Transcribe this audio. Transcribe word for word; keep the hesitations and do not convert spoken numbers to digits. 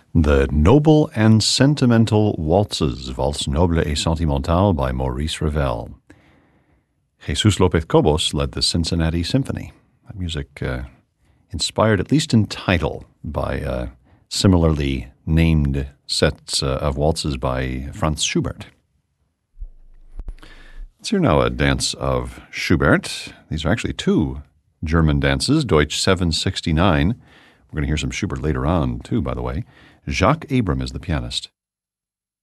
The Noble and Sentimental Waltzes, Valse Noble et Sentimentale by Maurice Ravel. Jesus Lopez Cobos led the Cincinnati Symphony. That music uh, inspired, at least in title, by uh, similarly named sets uh, of waltzes by Franz Schubert. Let's hear now a dance of Schubert. These are actually two German dances, Deutsch seven sixty-nine. We're going to hear some Schubert later on, too, by the way. Jacques Abram is the pianist.